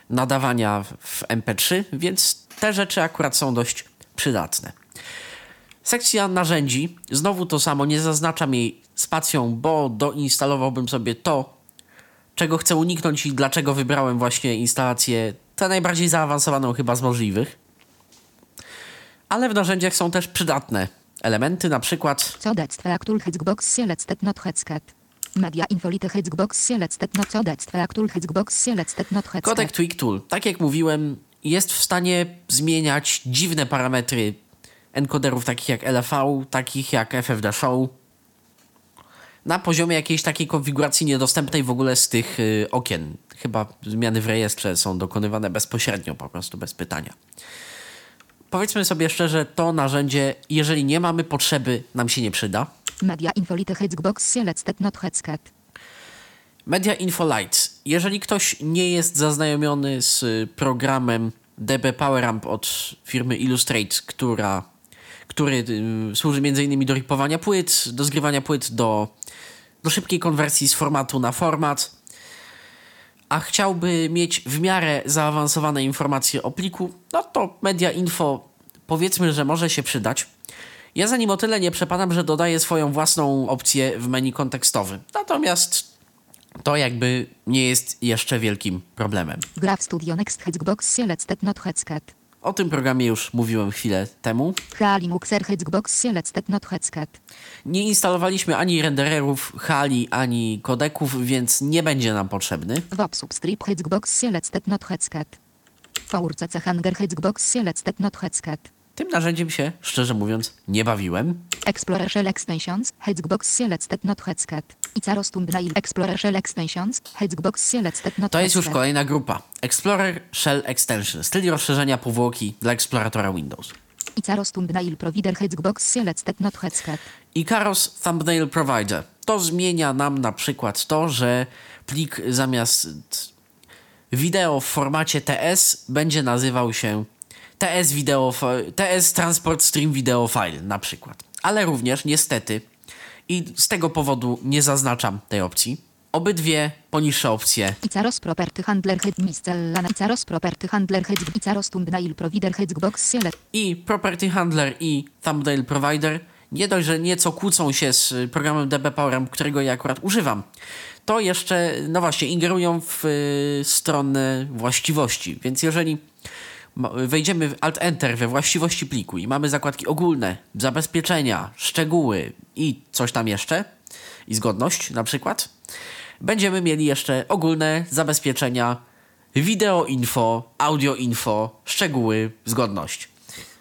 nadawania w MP3, więc te rzeczy akurat są dość przydatne. Sekcja narzędzi, znowu to samo, nie zaznaczam jej spacją, bo doinstalowałbym sobie to, czego chcę uniknąć i dlaczego wybrałem właśnie instalację tę najbardziej zaawansowaną chyba z możliwych. Ale w narzędziach są też przydatne elementy, na przykład Codectwo aktul Hexbox Selected Not Headset. Media Infolite Hexbox Selected Not Codectwo aktul Hexbox Selected Not Headset. Codec Tweak Tool, tak jak mówiłem, jest w stanie zmieniać dziwne parametry encoderów takich jak LFV, takich jak FFD Show na poziomie jakiejś takiej konfiguracji niedostępnej w ogóle z tych okien. Chyba zmiany w rejestrze są dokonywane bezpośrednio, po prostu bez pytania. Powiedzmy sobie szczerze, to narzędzie, jeżeli nie mamy potrzeby, nam się nie przyda. Media Infolite Hexbox Selected Not Headset. Media Info Lite. Jeżeli ktoś nie jest zaznajomiony z programem DB PowerAmp od firmy Illustrate, który służy m.in. do ripowania płyt, do zgrywania płyt, do szybkiej konwersji z formatu na format, a chciałby mieć w miarę zaawansowane informacje o pliku, no to Media Info powiedzmy, że może się przydać. Ja za nim o tyle nie przepadam, że dodaję swoją własną opcję w menu kontekstowym. Natomiast to jakby nie jest jeszcze wielkim problemem. Graph Studio Next Hexbox Selected Not Headset. O tym programie już mówiłem chwilę temu. Hali Muxer Hexbox Selected Not Headset. Nie instalowaliśmy ani rendererów, Hali, ani kodeków, więc nie będzie nam potrzebny. Web Substrip Hexbox Selected Not Headset. VRCC Hanger Hexbox Selected Not Headset. Tym narzędziem się, szczerze mówiąc, nie bawiłem. Explorer Shell Extensions Hexbox Selected Not Headset. Icaros Thumbnail Explorer Shell Extensions Hexbox Selected Not To jest już Headset. kolejna grupa. Explorer Shell Extensions, czyli rozszerzenia powłoki dla eksploratora Windows. Icaros Thumbnail Provider Hexbox Selected Not Headset. Icaros Thumbnail Provider. To zmienia nam na przykład to, że plik zamiast wideo w formacie TS będzie nazywał się TS Transport Stream Video File na przykład. Ale również niestety, i z tego powodu nie zaznaczam tej opcji, obydwie poniższe opcje Icaros Property Handler Head Miscellana Icaros Property Handler Head Icaros Thumbnail Provider Hexbox Select. i Property Handler i Thumbnail Provider nie dość, że nieco kłócą się z programem DB PowerAmp, którego ja akurat używam, to jeszcze, no właśnie, ingerują w stronę właściwości. Więc jeżeli wejdziemy w Alt-Enter we właściwości pliku i mamy zakładki ogólne, zabezpieczenia, szczegóły i coś tam jeszcze, i zgodność na przykład, będziemy mieli jeszcze ogólne zabezpieczenia, wideo info, audio info, szczegóły, zgodność.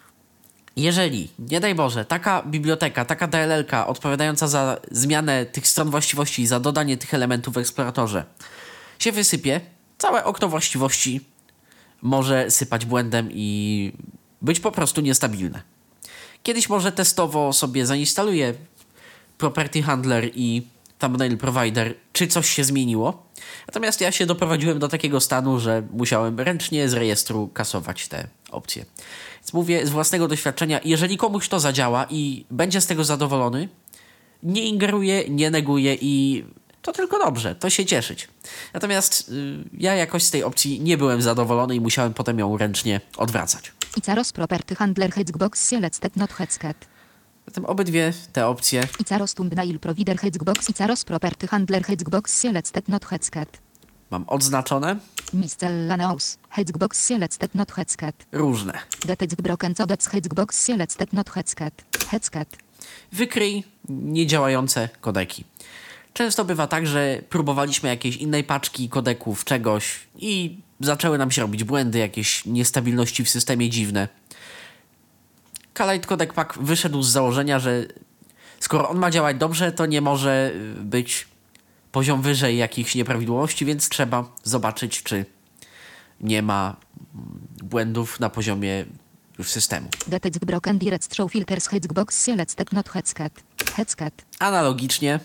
Jeżeli, nie daj Boże, taka biblioteka, taka DLL-ka odpowiadająca za zmianę tych stron właściwości i za dodanie tych elementów w eksploratorze się wysypie, całe okno właściwości może sypać błędem i być po prostu niestabilne. Kiedyś może testowo sobie zainstaluję Property Handler i Thumbnail Provider, czy coś się zmieniło. Natomiast ja się doprowadziłem do takiego stanu, że musiałem ręcznie z rejestru kasować te opcje. Więc mówię z własnego doświadczenia, jeżeli komuś to zadziała i będzie z tego zadowolony, nie ingeruję, nie neguję i to tylko dobrze, to się cieszyć. Natomiast ja jakoś z tej opcji nie byłem zadowolony i musiałem potem ją ręcznie odwracać. Icaros Property Handler Hexbox Selected Not Headset. Zatem obydwie te opcje Icaros Thumbnail Provider Hexbox Icaros Property Handler Hexbox Selected Not Headset. mam odznaczone, Miscellaneous Hexbox Selected Not Headset. różne. Detect Broken Codecs Hexbox Selected Not Headset. Headset. Wykryj niedziałające kodeki. Często bywa tak, że próbowaliśmy jakiejś innej paczki kodeków, czegoś i zaczęły nam się robić błędy, jakieś niestabilności w systemie dziwne. Kalite Codec Pack wyszedł z założenia, że skoro on ma działać dobrze, to nie może być poziom wyżej jakichś nieprawidłowości, więc trzeba zobaczyć, czy nie ma błędów na poziomie już systemu. Detect Broken Direct Show Filters Hexbox Selected Not Headset. Headset. Analogicznie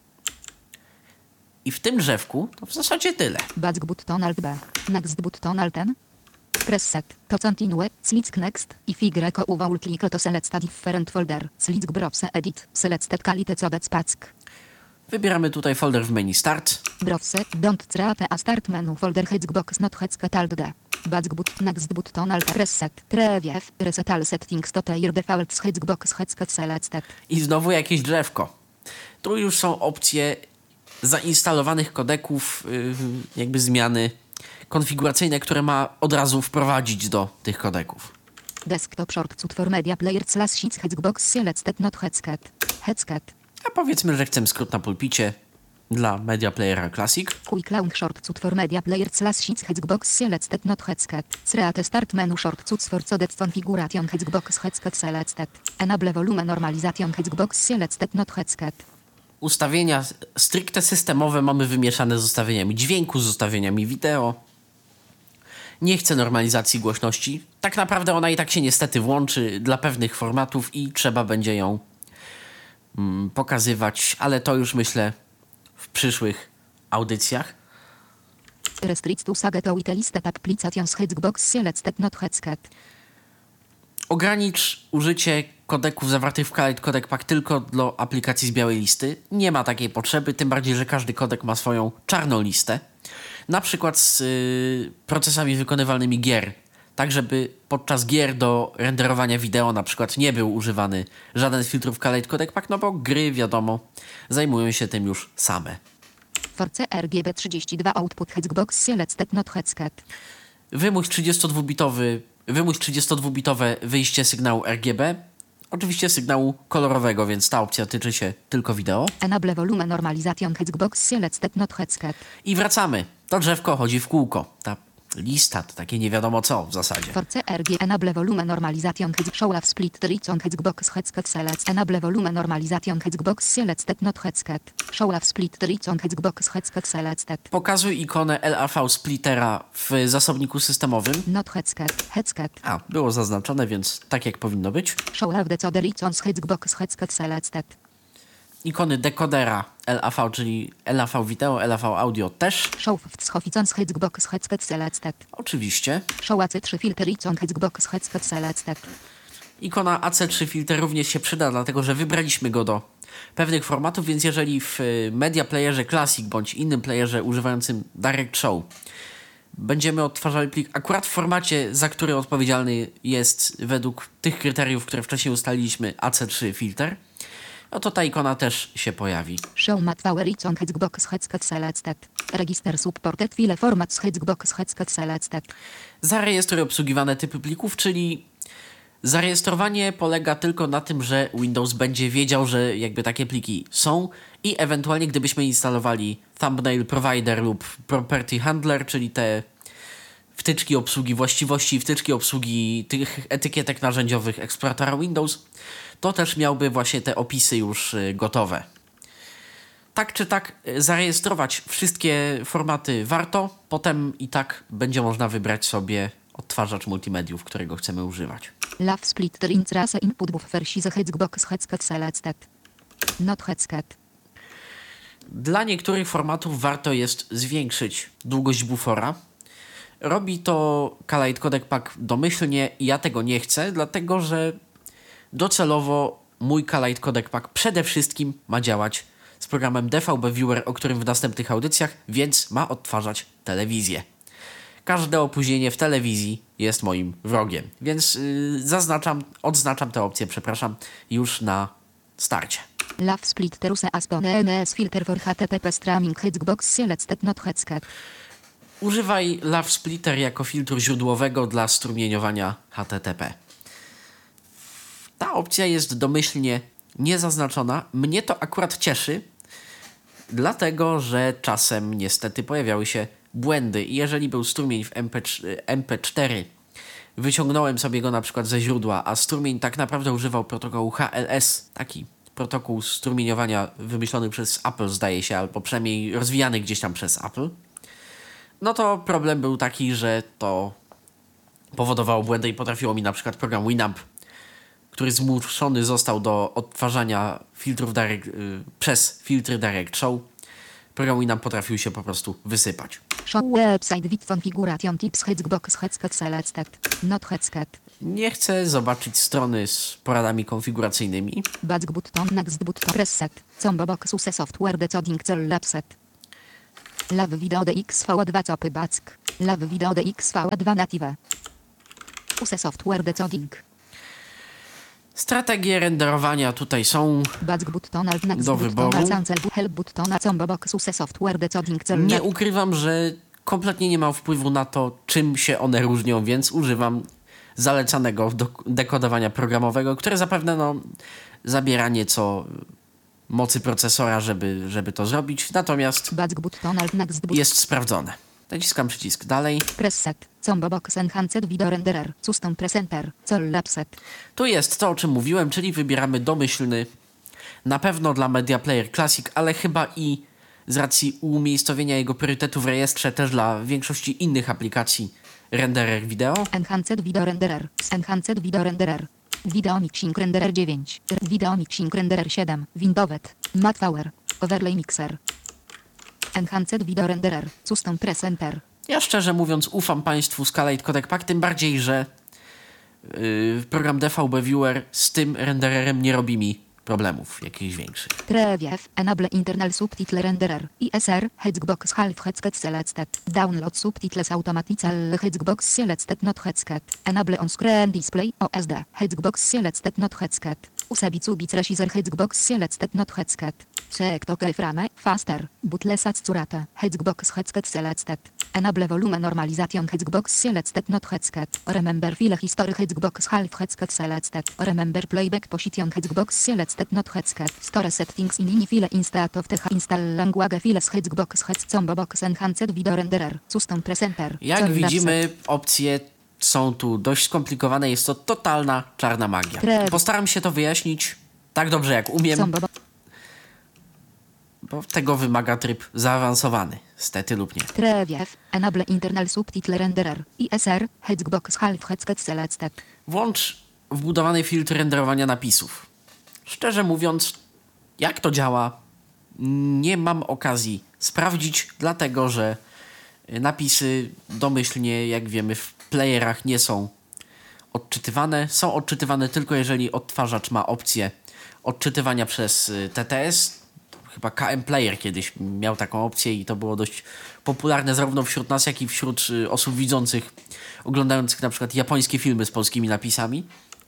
i w tym drzewku to w zasadzie tyle. Back button Alt B. Next button Alt N. Press set. To continue. Select next. If Y uwał click to select a different folder. Select browse edit. Select calite codec pack. Wybieramy tutaj folder w menu Start. Browse, don't trap a start menu folder Hexbox not headset alt d. Back but next button alt reset. Preview, reset all settings to your defaults Hexbox headset selected. I znowu jakieś drzewko. Tu już są opcje zainstalowanych kodeków, jakby zmiany konfiguracyjne, które ma od razu wprowadzić do tych kodeków. Desktop shortcut for media player /6 Hexbox selected not headset. Headset. A powiedzmy, że chcemy skrót na pulpicie dla Media Playera Classic. Quick launch shortcut for media player /6 Hexbox selected not headset. Create start menu shortcuts for coded configuration Hexbox headset selected. Enable volume normalization Hexbox selected not headset. Ustawienia stricte systemowe mamy wymieszane z ustawieniami dźwięku, z ustawieniami wideo. Nie chcę normalizacji głośności. Tak naprawdę ona i tak się niestety włączy dla pewnych formatów i trzeba będzie ją pokazywać, ale to już myślę w przyszłych audycjach. Restrict to saget with listed applications Hexbox selected not headset. Ogranicz użycie kodeków zawartych w Kaleid Codec Pack tylko do aplikacji z białej listy. Nie ma takiej potrzeby, tym bardziej, że każdy kodek ma swoją czarną listę. Na przykład z procesami wykonywalnymi gier. Tak, żeby podczas gier do renderowania wideo na przykład nie był używany żaden z filtrów Kaleid Codec Pack, no bo gry, wiadomo, zajmują się tym już same. Force RGB 32 output Hexbox selected not headset. Wymuś 32-bitowe wyjście sygnału RGB. Oczywiście sygnału kolorowego, więc ta opcja tyczy się tylko wideo. Enable volume normalization Hexbox selected not headset. I wracamy. To drzewko chodzi w kółko. Ta lista to takie nie wiadomo co w zasadzie. Force RG enable volume normalization show of split region Hexbox headset select. Enable volume normalization Hexbox selected not headset. Show of split region Hexbox headset selected. Pokazuj ikonę LAV splittera w zasobniku systemowym. Not headset. Headset. A, było zaznaczone, więc tak jak powinno być. Show of decoder regions Hexbox headset selected. Ikony dekodera LAV, czyli LAV Video, LAV Audio też. Show of Hofficons Hexbox headset selected. Oczywiście. Show AC3 filter region Hexbox headset selected. Ikona AC3 filter również się przyda, dlatego że wybraliśmy go do pewnych formatów, więc jeżeli w Media Playerze Classic bądź innym playerze używającym Direct Show będziemy odtwarzali plik akurat w formacie, za który odpowiedzialny jest według tych kryteriów, które wcześniej ustaliliśmy AC3 filter, no to ta ikona też się pojawi. Show mat power region Hexbox headset selected. Register supported file formats Hexbox headset selected. Zarejestruj obsługiwane typy plików, czyli zarejestrowanie polega tylko na tym, że Windows będzie wiedział, że jakby takie pliki są i ewentualnie gdybyśmy instalowali Thumbnail Provider lub Property Handler, czyli te wtyczki obsługi właściwości, wtyczki obsługi tych etykietek narzędziowych eksploratora Windows, to też miałby właśnie te opisy już gotowe. Tak czy tak zarejestrować wszystkie formaty warto, potem i tak będzie można wybrać sobie odtwarzacz multimediów, którego chcemy używać. Love splitter intrace input buffer size Hexbox headset selected. Not headset. Dla niektórych formatów warto jest zwiększyć długość bufora. Robi to Kaleid Codec Pack domyślnie i ja tego nie chcę, dlatego że docelowo mój Kaleid Codec Pack przede wszystkim ma działać z programem DVB Viewer, o którym w następnych audycjach, więc ma odtwarzać telewizję. Każde opóźnienie w telewizji jest moim wrogiem, więc odznaczam tę opcję, już na starcie. Love splitter use aspone NS filter for HTTP streaming Hexbox selected not headset. Używaj Love Splitter jako filtru źródłowego dla strumieniowania HTTP. Ta opcja jest domyślnie niezaznaczona. Mnie to akurat cieszy, dlatego że czasem niestety pojawiały się błędy. I jeżeli był strumień w MP4, wyciągnąłem sobie go na przykład ze źródła, a strumień tak naprawdę używał protokołu HLS, taki protokół strumieniowania wymyślony przez Apple, zdaje się, albo przynajmniej rozwijany gdzieś tam przez Apple, no to problem był taki, że to powodowało błędy i potrafiło mi na przykład program Winamp, który zmuszony został do odtwarzania filtrów przez filtry Direct Show, program Winamp potrafił się po prostu wysypać. Show website with configuration tips Hexbox headset selected. Not headset. Nie chcę zobaczyć strony z poradami konfiguracyjnymi. Back button, next button, preset. Combo box use software decoding cell lapset. Live video DXV2 copy back. Live video DXV2 native. Use software decoding. Strategie renderowania tutaj są Back button, alt next do button, wyboru. cancel help button, combo box use software decoding cell Nie ukrywam, że kompletnie nie mam wpływu na to, czym się one różnią, więc używam zalecanego dekodowania programowego, które zapewne zabiera nieco mocy procesora, żeby to zrobić, natomiast Back button, alt next button. jest sprawdzone. Naciskam przycisk dalej. Preset. Combo box enhanced video renderer. Custom presenter. Cell lapset. Tu jest to, o czym mówiłem, czyli wybieramy domyślny, na pewno dla Media Player Classic, ale chyba i z racji umiejscowienia jego priorytetu w rejestrze też dla większości innych aplikacji renderer wideo. Enhanced video renderer. Enhanced video renderer. Video mixing renderer 9. Video mixing renderer 7. Windowet. Matte Power. Overlay mixer. Enhanced video renderer. Custom presenter. Ja szczerze mówiąc ufam państwu Scalate Codec Pack, tym bardziej, że program DVB Viewer z tym rendererem nie robi mi problemów jakichś większych. Preview. Enable internal subtitle renderer. ISR. Hexbox half headset selected. Download subtitles automatically. Hexbox selected not headset. Enable on screen display. OSD. Hexbox selected not headset. Usabicu bitresizer Hexbox selected not headset. Check to frame. Faster. Butlesat curate. Hexbox headset selected. Enable volume normalization Hexbox selected not headset. Remember file history Hexbox half headset selected. Remember playback position Hexbox selected not headset. Store settings in ini file instead of the install language files Hexbox head combo box enhanced video renderer. Custom presenter. Jak widzimy, opcje są tu dość skomplikowane. Jest to totalna czarna magia. Postaram się to wyjaśnić tak dobrze jak umiem, bo tego wymaga tryb zaawansowany. Stety lub nie. Preview. Enable internal subtitle renderer. ISR. Hexbox half headset selected. Włącz wbudowany filtr renderowania napisów. Szczerze mówiąc, jak to działa, nie mam okazji sprawdzić, dlatego że napisy domyślnie, jak wiemy, w playerach nie są odczytywane. Są odczytywane tylko jeżeli odtwarzacz ma opcję odczytywania przez TTS. Chyba KM Player kiedyś miał taką opcję i to było dość popularne zarówno wśród nas, jak i wśród osób widzących, oglądających na przykład japońskie filmy z polskimi napisami.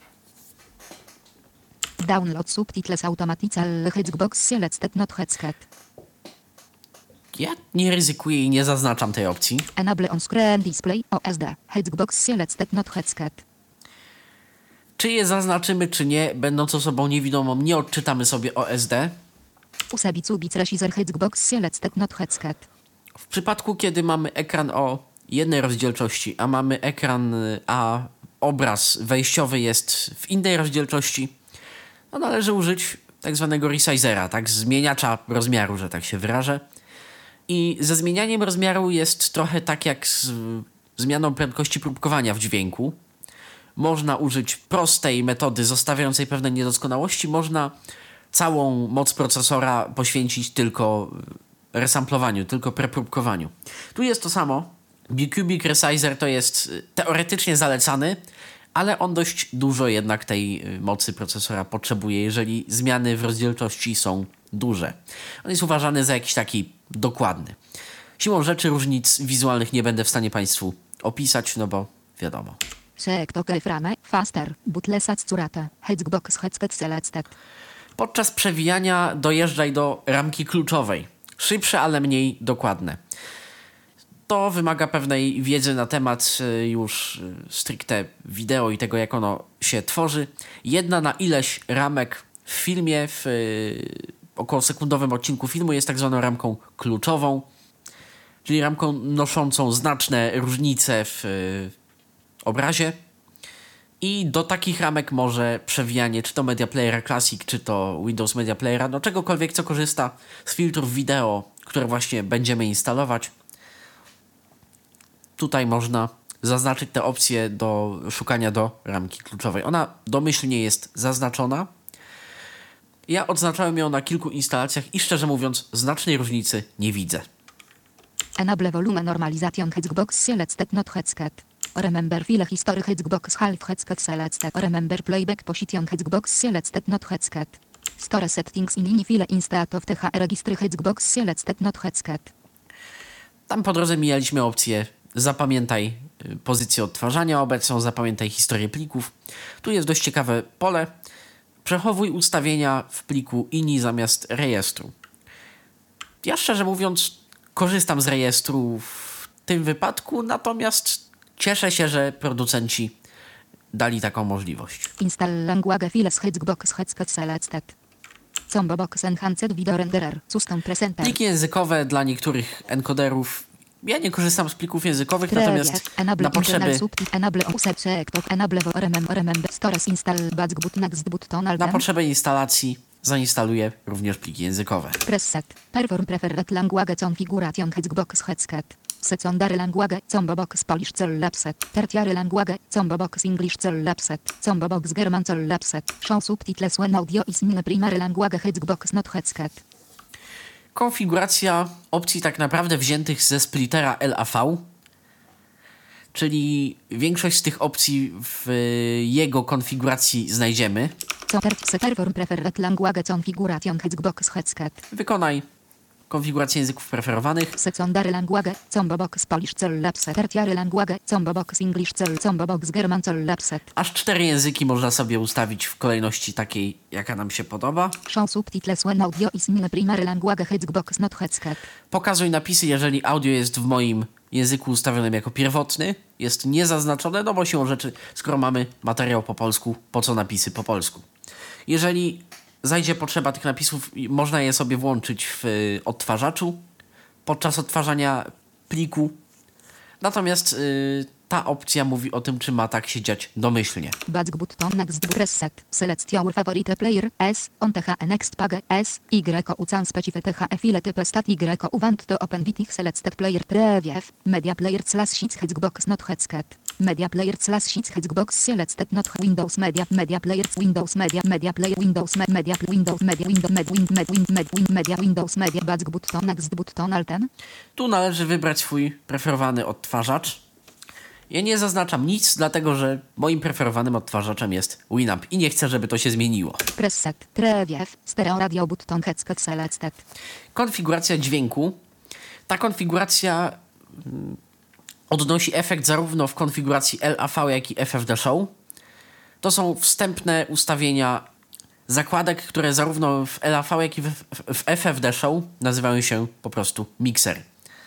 Download subtitles automatically Hexbox selected not headset. Ja nie ryzykuję i nie zaznaczam tej opcji. Enable on screen display OSD. Hexbox selected not headset. Czy je zaznaczymy, czy nie, będąc osobą niewidomą, nie odczytamy sobie OSD. Usabicu bitresizer Hexbox selected not headset. W przypadku, kiedy mamy ekran o jednej rozdzielczości, a mamy ekran, a obraz wejściowy jest w innej rozdzielczości, no należy użyć tak zwanego resizera, tak, zmieniacza rozmiaru, że tak się wyrażę. I ze zmienianiem rozmiaru jest trochę tak jak z zmianą prędkości próbkowania w dźwięku. Można użyć prostej metody zostawiającej pewne niedoskonałości, można całą moc procesora poświęcić tylko resamplowaniu, tylko prepróbkowaniu. Tu jest to samo. Bicubic Resizer to jest teoretycznie zalecany, ale on dość dużo jednak tej mocy procesora potrzebuje, jeżeli zmiany w rozdzielczości są duże. On jest uważany za jakiś taki dokładny. Siłą rzeczy różnic wizualnych nie będę w stanie Państwu opisać, no bo wiadomo. Check to frame. Faster. Butlesat curate. Hexbox headset selected. Podczas przewijania dojeżdżaj do ramki kluczowej. Szybsze, ale mniej dokładne. To wymaga pewnej wiedzy na temat już stricte wideo i tego, jak ono się tworzy. Jedna na ileś ramek w filmie, w około sekundowym odcinku filmu jest tak zwaną ramką kluczową, czyli ramką noszącą znaczne różnice w obrazie. I do takich ramek może przewijanie czy to Media Playera Classic, czy to Windows Media Playera, no czegokolwiek, co korzysta z filtrów wideo, które właśnie będziemy instalować. Tutaj można zaznaczyć tę opcję do szukania do ramki kluczowej. Ona domyślnie jest zaznaczona. Ja odznaczałem ją na kilku instalacjach i szczerze mówiąc znacznej różnicy nie widzę. Enable volume normalization Xbox selected not headset. Remember file history Xbox half headset selected. Remember playback position Xbox selected not headset. Store settings in ini file instead of TH registry Xbox selected not headset. Tam po drodze mijaliśmy opcję zapamiętaj pozycję odtwarzania obecną, zapamiętaj historię plików. Tu jest dość ciekawe pole. Przechowuj ustawienia w pliku ini zamiast rejestru. Ja szczerze mówiąc korzystam z rejestru w tym wypadku, natomiast cieszę się, że producenci dali taką możliwość. Install language files Xbox headset selected. Combo box enhanced video renderer. Custom presenter. Pliki językowe dla niektórych encoderów. Ja nie korzystam z plików językowych, natomiast na potrzeby instalacji zainstaluję również pliki językowe. Preset. Perform preferred language configuration Xbox headset. Secondary language combo box Polish cell lapset. Tertiary language combo box English cell lapset. Combo box German cell lapset. Show subtitles when audio is in primary language Xbox not headset. Konfiguracja opcji tak naprawdę wziętych ze splittera LAV, czyli większość z tych opcji w jego konfiguracji znajdziemy. Perform preferred language configuration Xbox headset. Wykonaj konfigurację języków preferowanych. Secondary language combo box Polish cell lapset. Tertiary language combo box English cell combo box German cell lapset. Aż 4 języki można sobie ustawić w kolejności takiej, jaka nam się podoba. Show subtitles when audio is in primary language Xbox not headset. Pokazuj napisy, jeżeli audio jest w moim języku ustawionym jako pierwotny. Jest niezaznaczone, no bo siłą rzeczy, skoro mamy materiał po polsku, po co napisy po polsku? Jeżeli zajdzie potrzeba tych napisów, można je sobie włączyć w odtwarzaczu podczas odtwarzania pliku. Natomiast ta opcja mówi o tym, czy ma tak się dziać domyślnie. Back button next preset. Select your favorite player S on TH next page S Y ucan specify TH file type stat Y want to open with selected player preview media player /sheets Xbox not headset. Media player /sheets Xbox selected not Windows media player Windows media player Windows media Windows media media Windows media back button next button alten. Tu należy wybrać swój preferowany odtwarzacz. Ja nie zaznaczam nic, dlatego że moim preferowanym odtwarzaczem jest Winamp i nie chcę, żeby to się zmieniło. Preset, preview, stereo radio button headset selected. Konfiguracja dźwięku. Ta konfiguracja odnosi efekt zarówno w konfiguracji LAV, jak i FFD Show. To są wstępne ustawienia zakładek, które zarówno w LAV, jak i w FFD Show nazywają się po prostu mikser.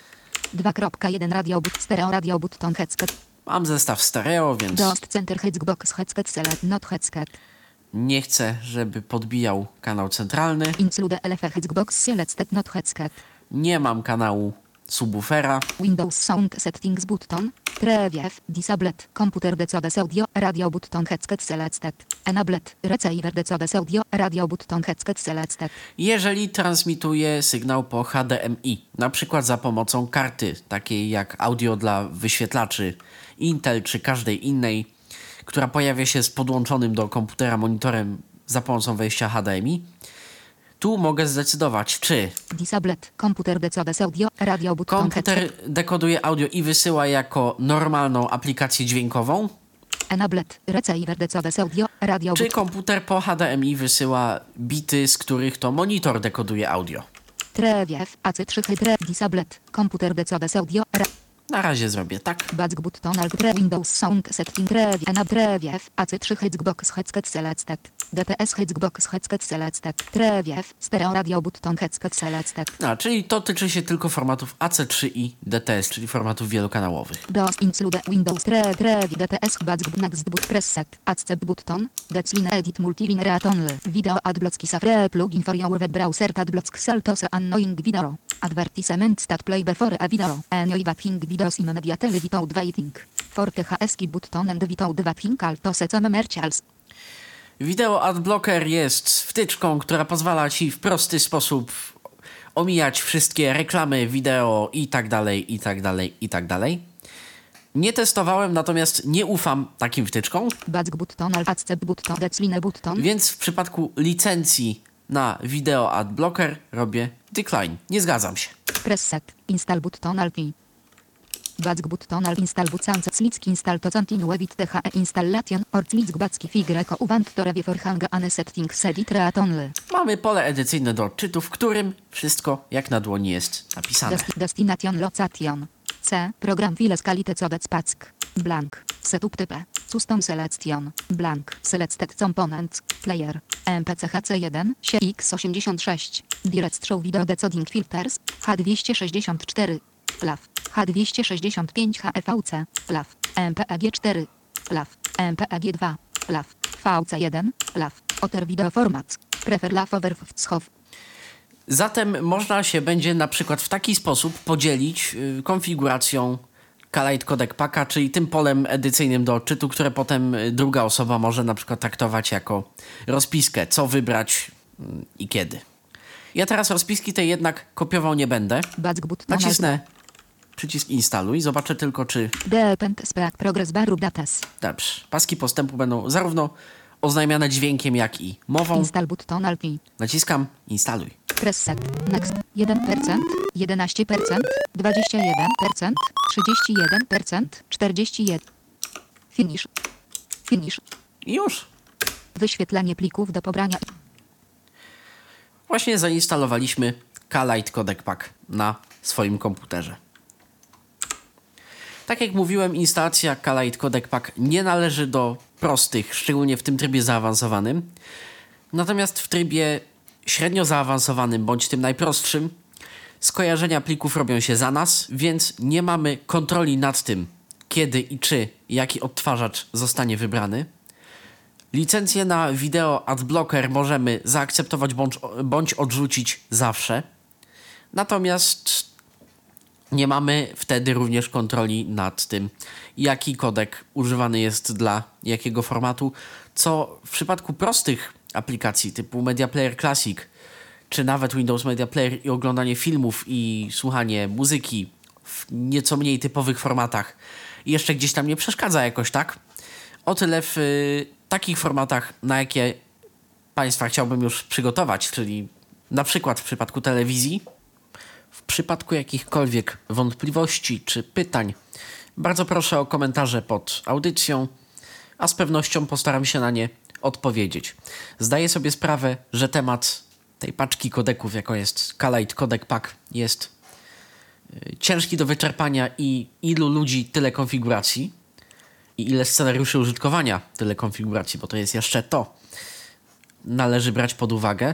2.1 radio stereo radio button headset. Mam zestaw stereo, więc Dost center Xbox headset select not headset. nie chcę, żeby podbijał kanał centralny. Include LF Xbox selected not headset. Nie mam kanału subwoofera. Windows Sound Settings button. Preview, disabled, computer decode audio, radio button headset selected. Enabled, receiver decode audio, radio button headset selected. Jeżeli transmituje sygnał po HDMI, na przykład za pomocą karty, takiej jak audio dla wyświetlaczy Intel czy każdej innej, która pojawia się z podłączonym do komputera monitorem za pomocą wejścia HDMI, tu mogę zdecydować, czy Disabled, computer decode audio, radio button komputer dekoduje audio i wysyła jako normalną aplikację dźwiękową, Enabled, receiver decode audio, radio czy komputer po HDMI wysyła bity, z których to monitor dekoduje audio. Preview, AC3 hydre, disabled, computer decode audio, Na razie zrobię tak. back button alt Windows Sound Setting preview, AC3 Xbox headset selected. DTS Xbox headset selected. Preview, stereo radio button headset selected. Czyli to tyczy się tylko formatów AC3 i DTS, czyli formatów wielokanałowych. DOS include Windows preview DTS back next boot preset. Accept button. Decline edit multiline read only. Video adblocki safre plugin for your web browser adblocks saltos annoying video. Advertisement stat play before a video. Enjoy watching videos in media without waiting. For THS button and without watching altos commercials. Video Adblocker jest wtyczką, która pozwala Ci w prosty sposób omijać wszystkie reklamy, wideo i tak dalej, i tak dalej, i tak dalej. Nie testowałem, natomiast nie ufam takim wtyczkom, Back button, accept button, decline button. więc w przypadku licencji na Video Adblocker robię decline. Nie zgadzam się. Presset. Install button alt. Back button alt install button click install to continue with the installation or click back figreko uwant to review for hang ane settings edit read only. Mamy pole edycyjne do odczytu, w którym wszystko jak na dłoni jest napisane. Destination location. C. Program files quality cobec pack. Blank. Setup type. Custom selection. Blank. Selected components. Player. MPCHC1. X86. Direct show video decoding filters. H264. Flav. H265 HEVC. Flav. MPEG4. Flav. MPEG2. Flav. VC1. Flav. Otter video format. Prefer Lav over Wschow. Zatem można się będzie na przykład w taki sposób podzielić konfiguracją Kalite Codec Packa, czyli tym polem edycyjnym do odczytu, które potem druga osoba może na przykład traktować jako rozpiskę, co wybrać i kiedy. Ja teraz rozpiski tej jednak kopiował nie będę. Nacisnę przycisk instaluj, zobaczę tylko czy... Progress bar datas. Dobrze, paski postępu będą zarówno oznajmiane dźwiękiem, jak i mową. Install button alt. Naciskam instaluj. Preset. Next. 1%, 11%, 21%, 31%, 41%. Finish. Finish. I już. Wyświetlanie plików do pobrania. Właśnie zainstalowaliśmy Kalite Codec Pack na swoim komputerze. Tak jak mówiłem, instalacja Kalite Codec Pack nie należy do prostych, szczególnie w tym trybie zaawansowanym. Natomiast w trybie średnio zaawansowanym, bądź tym najprostszym, skojarzenia plików robią się za nas, więc nie mamy kontroli nad tym, kiedy i czy jaki odtwarzacz zostanie wybrany. Licencję na wideo adblocker możemy zaakceptować bądź odrzucić zawsze. Natomiast nie mamy wtedy również kontroli nad tym, jaki kodek używany jest dla jakiego formatu, co w przypadku prostych aplikacji typu Media Player Classic, czy nawet Windows Media Player i oglądanie filmów i słuchanie muzyki w nieco mniej typowych formatach jeszcze gdzieś tam nie przeszkadza jakoś tak. O tyle w takich formatach, na jakie Państwa chciałbym już przygotować, czyli na przykład w przypadku telewizji, w przypadku jakichkolwiek wątpliwości czy pytań, bardzo proszę o komentarze pod audycją, a z pewnością postaram się na nie odpowiedzieć. Zdaję sobie sprawę, że temat tej paczki kodeków, jaką jest Kalite Codec Pack, jest ciężki do wyczerpania i ilu ludzi tyle konfiguracji i ile scenariuszy użytkowania tyle konfiguracji, bo to jest jeszcze to. Należy brać pod uwagę.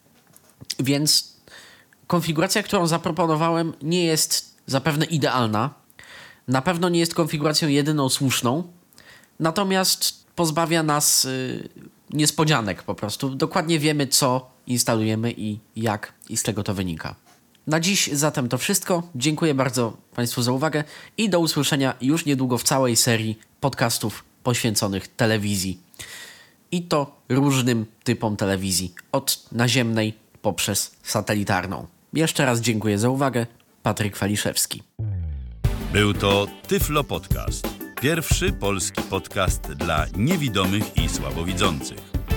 Więc konfiguracja, którą zaproponowałem, nie jest zapewne idealna. Na pewno nie jest konfiguracją jedyną słuszną. Natomiast pozbawia nas niespodzianek po prostu. Dokładnie wiemy, co instalujemy i jak i z czego to wynika. Na dziś zatem to wszystko. Dziękuję bardzo Państwu za uwagę i do usłyszenia już niedługo w całej serii podcastów poświęconych telewizji. I to różnym typom telewizji, od naziemnej poprzez satelitarną. Jeszcze raz dziękuję za uwagę. Patryk Waliszewski. Był to Tyflo Podcast. Pierwszy polski podcast dla niewidomych i słabowidzących.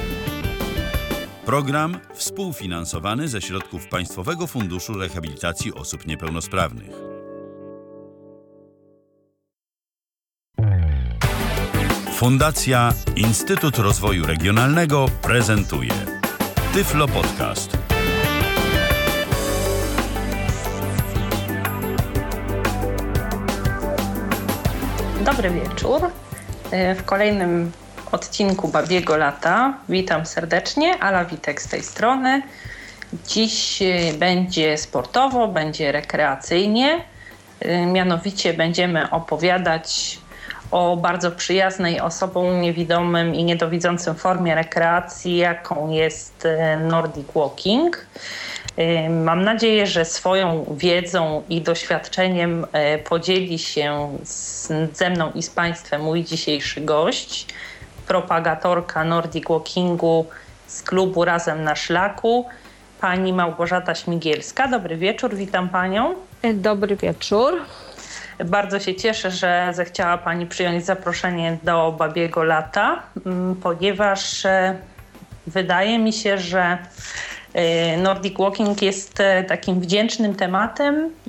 Program współfinansowany ze środków Państwowego Funduszu Rehabilitacji Osób Niepełnosprawnych. Fundacja Instytut Rozwoju Regionalnego prezentuje Tyflo Podcast. Dobry wieczór. W kolejnym odcinku Babiego Lata witam serdecznie, Ala Witek z tej strony. Dziś będzie sportowo, będzie rekreacyjnie. Mianowicie będziemy opowiadać o bardzo przyjaznej osobom niewidomym i niedowidzącym formie rekreacji, jaką jest Nordic Walking. Mam nadzieję, że swoją wiedzą i doświadczeniem podzieli się ze mną i z Państwem mój dzisiejszy gość, propagatorka Nordic Walkingu z klubu Razem na Szlaku, pani Małgorzata Śmigielska. Dobry wieczór, witam Panią. Dobry wieczór. Bardzo się cieszę, że zechciała Pani przyjąć zaproszenie do Babiego Lata, ponieważ wydaje mi się, że Nordic Walking jest takim wdzięcznym tematem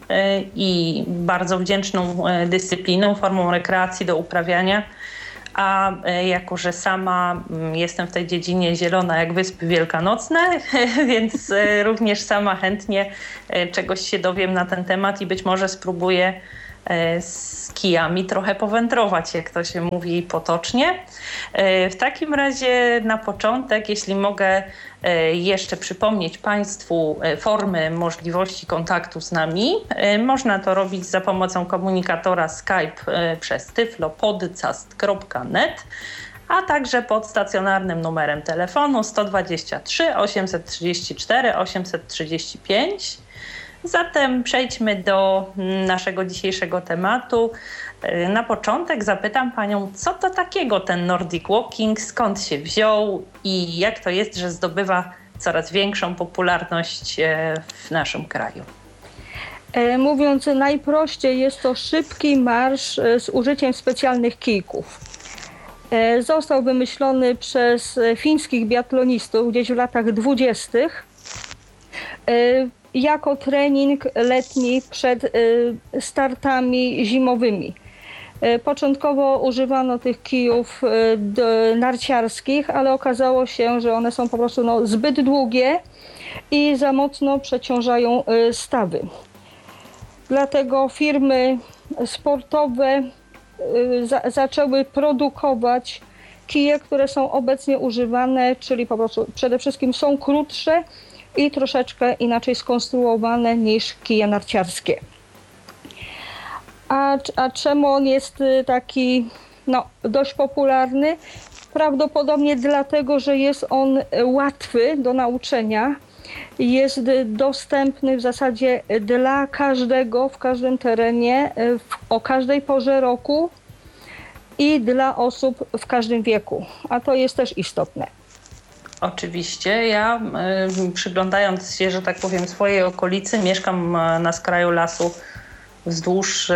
i bardzo wdzięczną dyscypliną, formą rekreacji do uprawiania. A jako że sama jestem w tej dziedzinie zielona jak wyspy wielkanocne, więc również sama chętnie czegoś się dowiem na ten temat i być może spróbuję z kijami trochę powędrować, jak to się mówi potocznie. W takim razie na początek, jeśli mogę jeszcze przypomnieć Państwu formy możliwości kontaktu z nami, można to robić za pomocą komunikatora Skype przez tyflopodcast.net, a także pod stacjonarnym numerem telefonu 123 834 835. Zatem przejdźmy do naszego dzisiejszego tematu. Na początek zapytam Panią, co to takiego ten Nordic Walking, skąd się wziął i jak to jest, że zdobywa coraz większą popularność w naszym kraju? Mówiąc najprościej, jest to szybki marsz z użyciem specjalnych kijków. Został wymyślony przez fińskich biatlonistów gdzieś w latach 20. Jako trening letni przed startami zimowymi. Początkowo używano tych kijów narciarskich, ale okazało się, że one są po prostu zbyt długie i za mocno przeciążają stawy. Dlatego firmy sportowe zaczęły produkować kije, które są obecnie używane, czyli po prostu przede wszystkim są krótsze i troszeczkę inaczej skonstruowane niż kije narciarskie. A czemu on jest taki dość popularny? Prawdopodobnie dlatego, że jest on łatwy do nauczenia, jest dostępny w zasadzie dla każdego, w każdym terenie, o każdej porze roku i dla osób w każdym wieku, a to jest też istotne. Oczywiście. Ja przyglądając się, że tak powiem, swojej okolicy, mieszkam na skraju lasu wzdłuż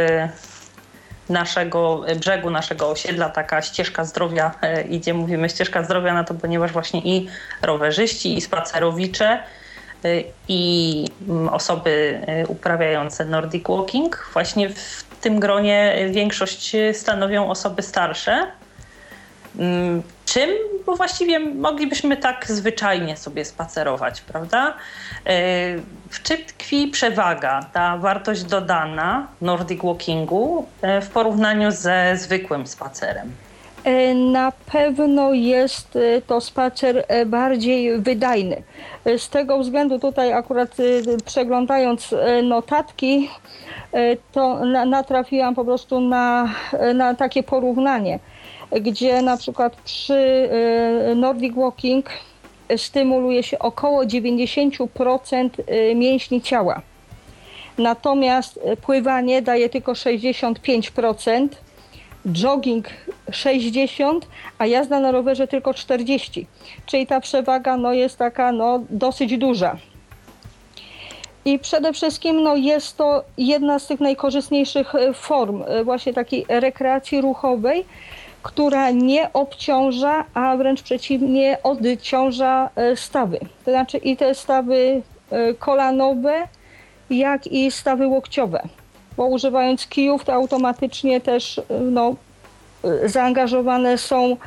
brzegu naszego osiedla, taka ścieżka zdrowia idzie. Mówimy ścieżka zdrowia na to, ponieważ właśnie i rowerzyści, i spacerowicze, i osoby uprawiające Nordic Walking, właśnie w tym gronie większość stanowią osoby starsze. Czym? Bo właściwie moglibyśmy tak zwyczajnie sobie spacerować, prawda? W czym tkwi przewaga, ta wartość dodana Nordic Walkingu w porównaniu ze zwykłym spacerem? Na pewno jest to spacer bardziej wydajny. Z tego względu tutaj akurat przeglądając notatki, to natrafiłam po prostu na takie porównanie, gdzie na przykład przy Nordic Walking stymuluje się około 90% mięśni ciała. Natomiast pływanie daje tylko 65%, jogging 60%, a jazda na rowerze tylko 40%. Czyli ta przewaga jest taka dosyć duża. I przede wszystkim jest to jedna z tych najkorzystniejszych form właśnie takiej rekreacji ruchowej, która nie obciąża, a wręcz przeciwnie, odciąża stawy. To znaczy i te stawy kolanowe, jak i stawy łokciowe. Bo używając kijów, to automatycznie też zaangażowane są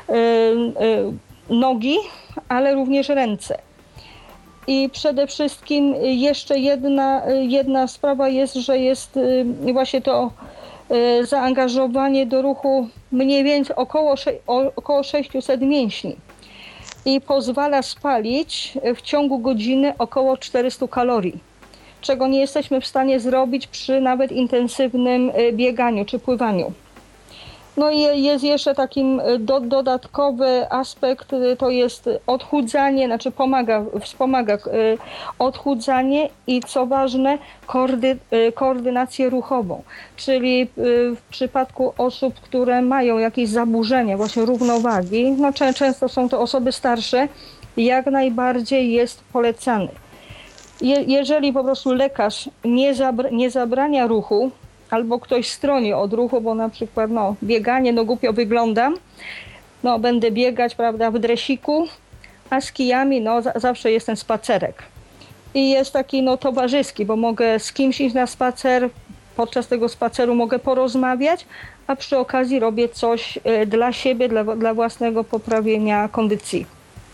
nogi, ale również ręce. I przede wszystkim jeszcze jedna sprawa jest, że jest właśnie to zaangażowanie do ruchu mniej więcej około 600 mięśni i pozwala spalić w ciągu godziny około 400 kalorii, czego nie jesteśmy w stanie zrobić przy nawet intensywnym bieganiu czy pływaniu. No i jest jeszcze takim dodatkowy aspekt, to jest odchudzanie, znaczy wspomaga odchudzanie i co ważne, koordynację ruchową. Czyli w przypadku osób, które mają jakieś zaburzenia właśnie równowagi, często są to osoby starsze, jak najbardziej jest polecany. Jeżeli po prostu lekarz nie zabrania ruchu, albo ktoś stroni od ruchu, bo na przykład bieganie, głupio wyglądam, będę biegać, prawda, w dresiku, a z kijami zawsze jest ten spacerek. i jest taki towarzyski, bo mogę z kimś iść na spacer, podczas tego spaceru mogę porozmawiać, a przy okazji robię coś dla siebie, dla własnego poprawienia kondycji.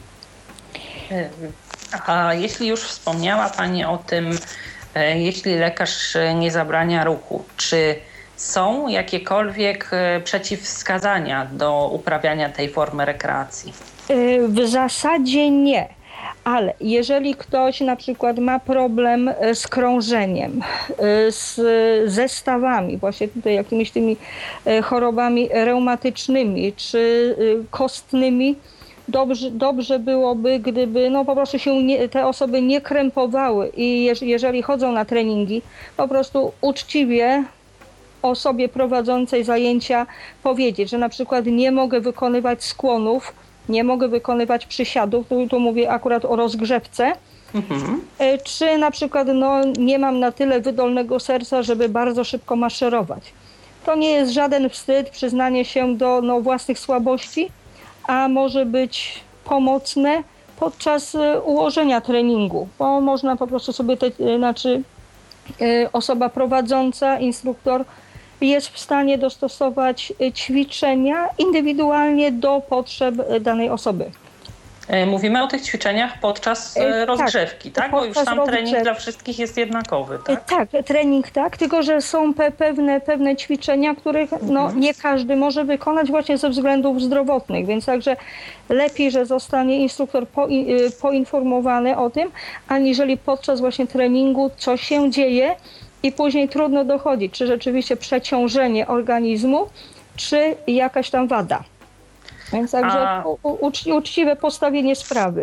A jeśli już wspomniała Pani o tym, jeśli lekarz nie zabrania ruchu, czy są jakiekolwiek przeciwwskazania do uprawiania tej formy rekreacji? W zasadzie nie, ale jeżeli ktoś na przykład ma problem z krążeniem, ze stawami, właśnie tutaj jakimiś tymi chorobami reumatycznymi czy kostnymi, dobrze byłoby, gdyby po prostu się te osoby nie krępowały i jeżeli chodzą na treningi, po prostu uczciwie osobie prowadzącej zajęcia powiedzieć, że na przykład nie mogę wykonywać skłonów, nie mogę wykonywać przysiadów, tu mówię akurat o rozgrzewce, czy na przykład nie mam na tyle wydolnego serca, żeby bardzo szybko maszerować. To nie jest żaden wstyd, przyznanie się do własnych słabości, a może być pomocne podczas ułożenia treningu, bo można po prostu sobie, osoba prowadząca, instruktor jest w stanie dostosować ćwiczenia indywidualnie do potrzeb danej osoby. Mówimy o tych ćwiczeniach podczas rozgrzewki, tak? Bo już sam trening dla wszystkich jest jednakowy, tak? Tak, trening tak, tylko że są pewne ćwiczenia, których nie każdy może wykonać właśnie ze względów zdrowotnych, więc także lepiej, że zostanie instruktor poinformowany o tym, aniżeli podczas właśnie treningu co się dzieje i później trudno dochodzić, czy rzeczywiście przeciążenie organizmu, czy jakaś tam wada. Więc także uczciwe postawienie sprawy.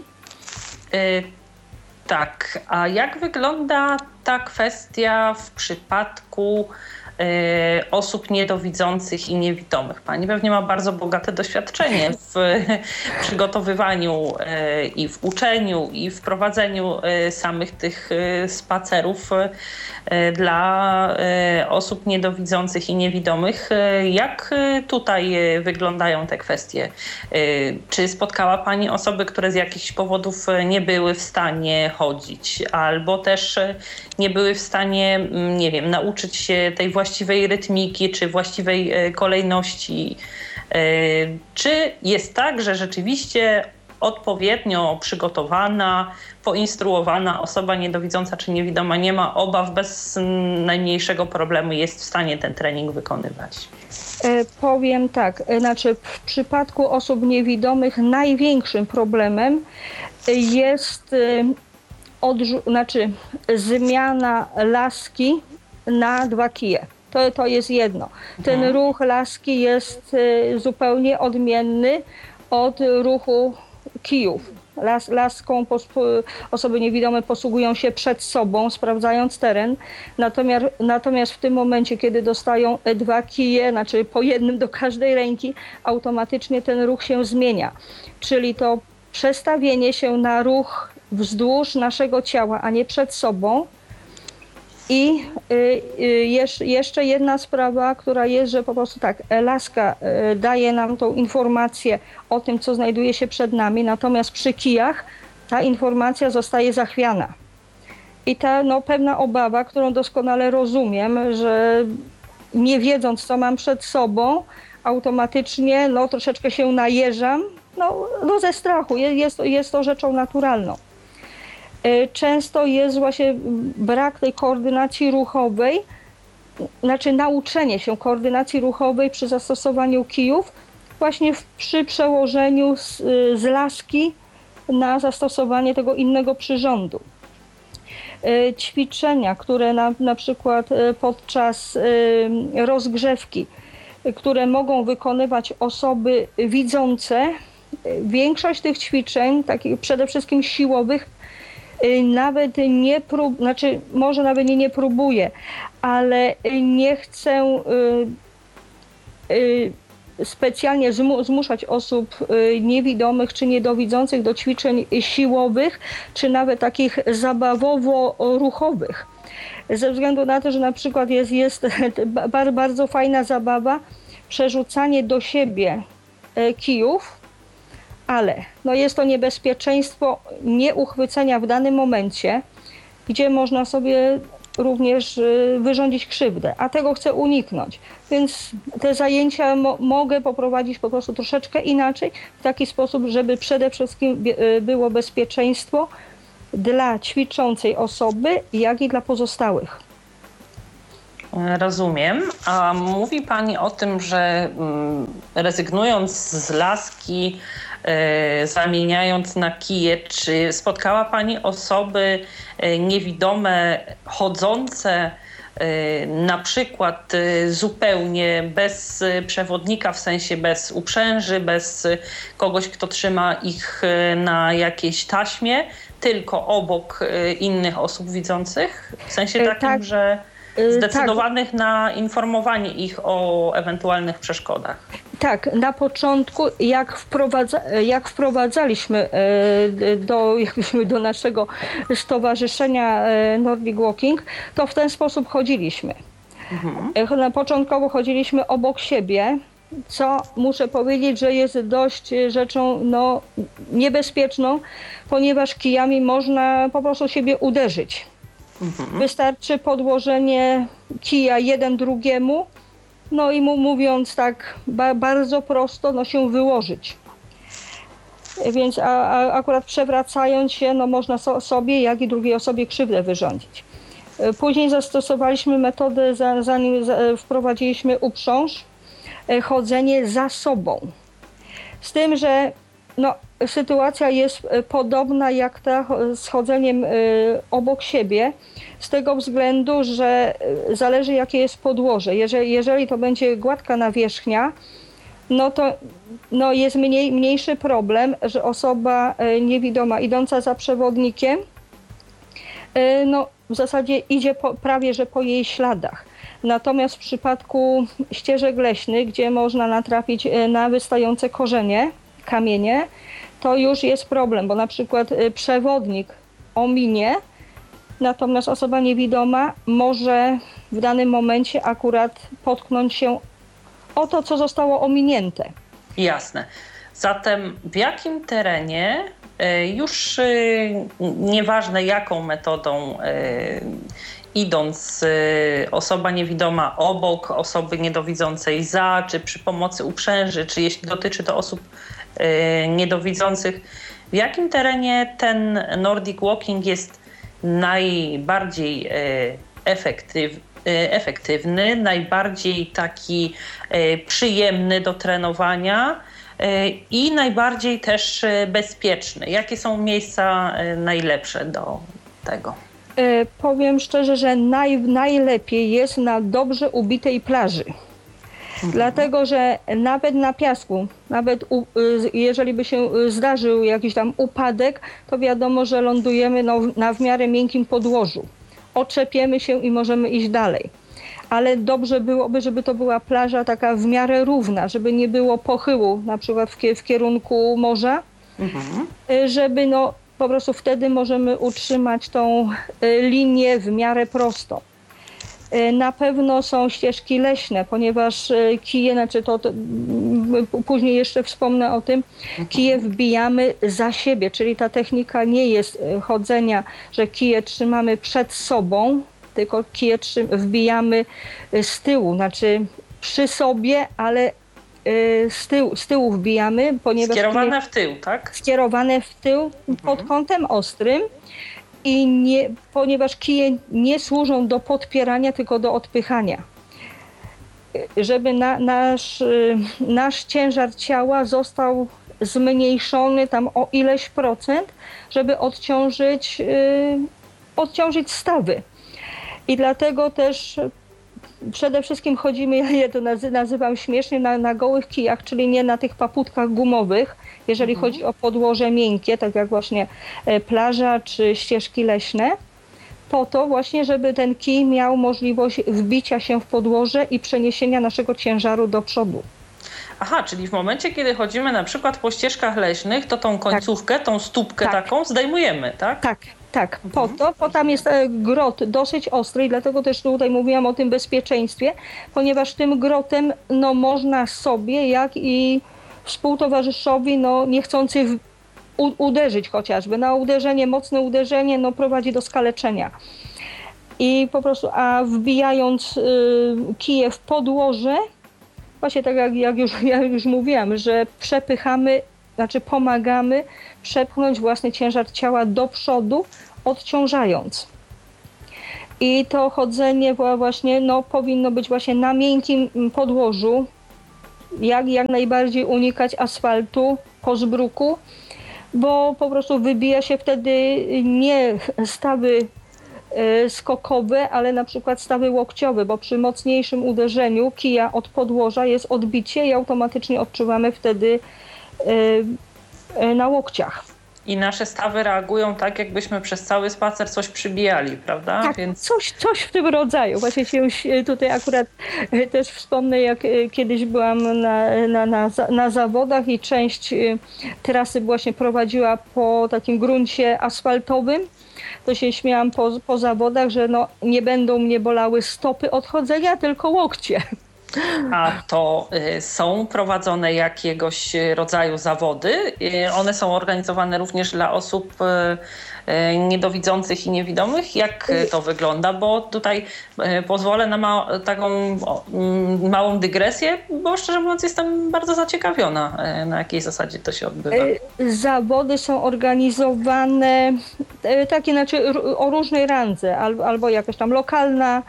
Tak, a jak wygląda ta kwestia w przypadku osób niedowidzących i niewidomych? Pani pewnie ma bardzo bogate doświadczenie w przygotowywaniu i w uczeniu i w prowadzeniu samych tych spacerów dla osób niedowidzących i niewidomych. Jak tutaj wyglądają te kwestie? Czy spotkała Pani osoby, które z jakichś powodów nie były w stanie chodzić, albo też nie były w stanie, nie wiem, nauczyć się tej właściwej rytmiki, czy właściwej kolejności? Czy jest tak, że rzeczywiście odpowiednio przygotowana, poinstruowana osoba niedowidząca czy niewidoma nie ma obaw, bez najmniejszego problemu jest w stanie ten trening wykonywać? Powiem tak, w przypadku osób niewidomych największym problemem jest zmiana laski na 2 kije. To jest jedno. Ten ruch laski jest zupełnie odmienny od ruchu kijów. Laską osoby niewidome posługują się przed sobą, sprawdzając teren. Natomiast w tym momencie, kiedy dostają 2 kije, po jednym do każdej ręki, automatycznie ten ruch się zmienia. Czyli to przestawienie się na ruch wzdłuż naszego ciała, a nie przed sobą. I jeszcze jedna sprawa, która jest, że po prostu tak, laska daje nam tą informację o tym, co znajduje się przed nami, natomiast przy kijach ta informacja zostaje zachwiana. I ta pewna obawa, którą doskonale rozumiem, że nie wiedząc, co mam przed sobą, automatycznie troszeczkę się najeżam, ze strachu. Jest to rzeczą naturalną. Często jest właśnie brak tej koordynacji ruchowej, nauczenie się koordynacji ruchowej przy zastosowaniu kijów właśnie przy przełożeniu z laski na zastosowanie tego innego przyrządu. Ćwiczenia, które na przykład podczas rozgrzewki, które mogą wykonywać osoby widzące, większość tych ćwiczeń, takich przede wszystkim siłowych, nawet może nawet nie próbuję, ale nie chcę specjalnie zmuszać osób niewidomych czy niedowidzących do ćwiczeń siłowych, czy nawet takich zabawowo-ruchowych. Ze względu na to, że na przykład jest bardzo fajna zabawa, przerzucanie do siebie kijów, ale no jest to niebezpieczeństwo nieuchwycenia w danym momencie, gdzie można sobie również wyrządzić krzywdę, a tego chcę uniknąć. Więc te zajęcia mogę poprowadzić po prostu troszeczkę inaczej, w taki sposób, żeby przede wszystkim było bezpieczeństwo dla ćwiczącej osoby, jak i dla pozostałych. Rozumiem. A mówi Pani o tym, że rezygnując z laski, zamieniając na kije, czy spotkała Pani osoby niewidome, chodzące na przykład zupełnie bez przewodnika, w sensie bez uprzęży, bez kogoś, kto trzyma ich na jakiejś taśmie, tylko obok innych osób widzących? W sensie takim, tak. że zdecydowanych na informowanie ich o ewentualnych przeszkodach. Tak, na początku jak wprowadzaliśmy do naszego stowarzyszenia Nordic Walking, to w ten sposób chodziliśmy. Początkowo chodziliśmy obok siebie, co muszę powiedzieć, że jest dość rzeczą niebezpieczną, ponieważ kijami można po prostu siebie uderzyć. Wystarczy podłożenie kija jeden drugiemu, no i mówiąc tak bardzo prosto, się wyłożyć. Więc akurat przewracając się, można sobie, jak i drugiej osobie krzywdę wyrządzić. Później zastosowaliśmy metodę, zanim wprowadziliśmy uprząż, chodzenie za sobą. Z tym, że sytuacja jest podobna jak ta z chodzeniem obok siebie, z tego względu, że zależy jakie jest podłoże. Jeżeli to będzie gładka nawierzchnia, to jest mniejszy problem, że osoba niewidoma idąca za przewodnikiem w zasadzie idzie prawie że po jej śladach. Natomiast w przypadku ścieżek leśnych, gdzie można natrafić na wystające korzenie, kamienie, to już jest problem, bo na przykład przewodnik ominie, natomiast osoba niewidoma może w danym momencie akurat potknąć się o to, co zostało ominięte. Jasne. Zatem w jakim terenie, już nieważne jaką metodą idąc, osoba niewidoma obok osoby niedowidzącej za, czy przy pomocy uprzęży, czy jeśli dotyczy to osób niedowidzących, w jakim terenie ten Nordic Walking jest najbardziej efektywny, najbardziej taki przyjemny do trenowania i najbardziej też bezpieczny? Jakie są miejsca najlepsze do tego? Powiem szczerze, że najlepiej jest na dobrze ubitej plaży. Dlatego, że nawet na piasku, nawet jeżeli by się zdarzył jakiś tam upadek, to wiadomo, że lądujemy na w miarę miękkim podłożu. Oczepiemy się i możemy iść dalej. Ale dobrze byłoby, żeby to była plaża taka w miarę równa, żeby nie było pochyłu, na przykład w kierunku morza, żeby po prostu wtedy możemy utrzymać tą linię w miarę prostą. Na pewno są ścieżki leśne, ponieważ kije, później jeszcze wspomnę o tym, kije wbijamy za siebie, czyli ta technika nie jest chodzenia, że kije trzymamy przed sobą, tylko kije wbijamy z tyłu, znaczy przy sobie, ale z tyłu wbijamy, ponieważ skierowane w tył, tak? Skierowane w tył pod kątem ostrym. Ponieważ kije nie służą do podpierania, tylko do odpychania. Żeby nasz ciężar ciała został zmniejszony tam o ileś procent, żeby odciążyć stawy. I dlatego też przede wszystkim chodzimy, ja to nazywam śmiesznie, na gołych kijach, czyli nie na tych paputkach gumowych, jeżeli chodzi o podłoże miękkie, tak jak właśnie plaża czy ścieżki leśne, po to właśnie, żeby ten kij miał możliwość wbicia się w podłoże i przeniesienia naszego ciężaru do przodu. Aha, czyli w momencie, kiedy chodzimy na przykład po ścieżkach leśnych, to tą końcówkę, tą stópkę taką zdejmujemy, tak? Tak, po tam jest grot dosyć ostry i dlatego też tutaj mówiłam o tym bezpieczeństwie, ponieważ tym grotem można sobie, jak i współtowarzyszowi niechcący uderzyć chociażby. Uderzenie, mocne uderzenie prowadzi do skaleczenia. I po prostu, a wbijając kije w podłoże, właśnie tak jak już mówiłam, że przepychamy, pomagamy przepchnąć własny ciężar ciała do przodu, odciążając. I to chodzenie właśnie powinno być właśnie na miękkim podłożu, jak najbardziej unikać asfaltu po zbruku, bo po prostu wybija się wtedy nie stawy skokowe, ale na przykład stawy łokciowe, bo przy mocniejszym uderzeniu kija od podłoża jest odbicie i automatycznie odczuwamy wtedy na łokciach. I nasze stawy reagują tak, jakbyśmy przez cały spacer coś przybijali, prawda? Tak, więc coś w tym rodzaju. Właśnie się tutaj akurat też wspomnę, jak kiedyś byłam na zawodach i część trasy właśnie prowadziła po takim gruncie asfaltowym. To się śmiałam po zawodach, że nie będą mnie bolały stopy od chodzenia, tylko łokcie. A to są prowadzone jakiegoś rodzaju zawody? One są organizowane również dla osób niedowidzących i niewidomych? Jak to wygląda? Bo tutaj pozwolę na taką małą dygresję, bo szczerze mówiąc jestem bardzo zaciekawiona, na jakiej zasadzie to się odbywa. Zawody są organizowane takie, o różnej randze, albo jakaś tam lokalna,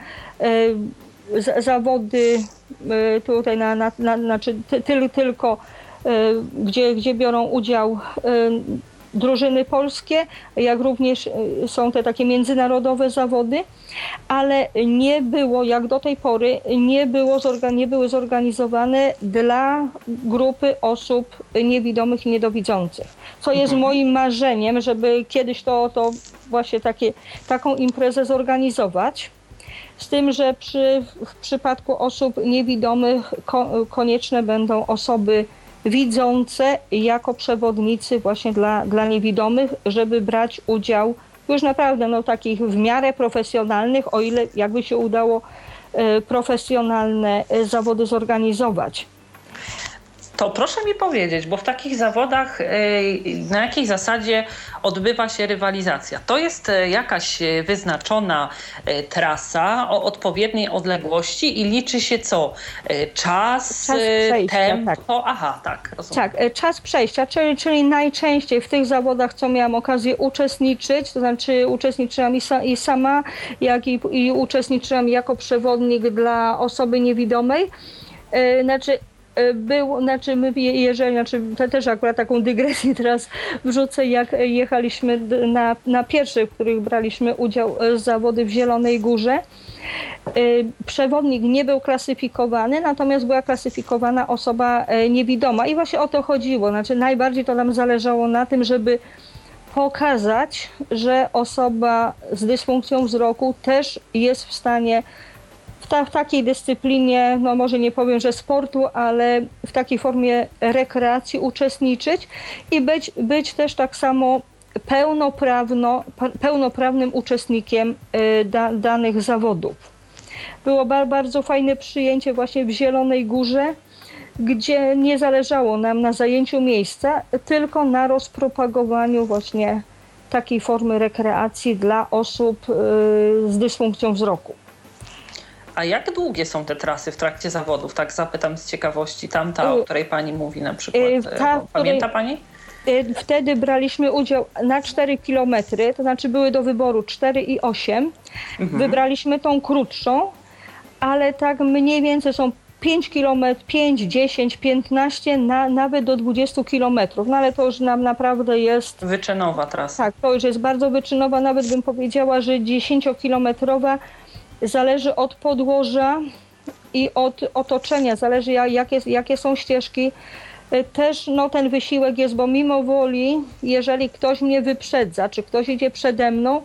zawody tutaj tylko gdzie biorą udział drużyny polskie, jak również są te takie międzynarodowe zawody, ale nie było, jak do tej pory, nie były zorganizowane dla grupy osób niewidomych i niedowidzących. Co jest moim marzeniem, żeby kiedyś to właśnie taką imprezę zorganizować. Z tym, że w przypadku osób niewidomych konieczne będą osoby widzące jako przewodnicy właśnie dla niewidomych, żeby brać udział już naprawdę takich w miarę profesjonalnych, o ile jakby się udało profesjonalne zawody zorganizować. To proszę mi powiedzieć, bo w takich zawodach na jakiej zasadzie odbywa się rywalizacja? To jest jakaś wyznaczona trasa o odpowiedniej odległości i liczy się co? Czas przejścia, tempo? tak. Aha, tak, rozumiem. Tak, czas przejścia, czyli najczęściej w tych zawodach, co miałam okazję uczestniczyć, to znaczy uczestniczyłam i sama, jak i uczestniczyłam jako przewodnik dla osoby niewidomej. To też akurat taką dygresję teraz wrzucę, jak jechaliśmy na pierwszych, w których braliśmy udział zawody w Zielonej Górze. Przewodnik nie był klasyfikowany, natomiast była klasyfikowana osoba niewidoma i właśnie o to chodziło. Najbardziej to nam zależało na tym, żeby pokazać, że osoba z dysfunkcją wzroku też jest w stanie w takiej dyscyplinie, może nie powiem, że sportu, ale w takiej formie rekreacji uczestniczyć i być też tak samo pełnoprawnym uczestnikiem danych zawodów. Było bardzo fajne przyjęcie właśnie w Zielonej Górze, gdzie nie zależało nam na zajęciu miejsca, tylko na rozpropagowaniu właśnie takiej formy rekreacji dla osób z dysfunkcją wzroku. A jak długie są te trasy w trakcie zawodów? Tak zapytam z ciekawości. Tamta, o której pani mówi na przykład. Pamięta pani? Wtedy braliśmy udział na 4 km, to znaczy były do wyboru 4 i 8. Wybraliśmy tą krótszą, ale tak mniej więcej są 5 km, 5, 10, 15, nawet do 20 km. Ale to już nam naprawdę jest... Wyczynowa trasa. Tak, to już jest bardzo wyczynowa. Nawet bym powiedziała, że 10-kilometrowa. Zależy od podłoża i od otoczenia, zależy jakie są ścieżki. Też ten wysiłek jest, bo mimo woli, jeżeli ktoś mnie wyprzedza, czy ktoś idzie przede mną,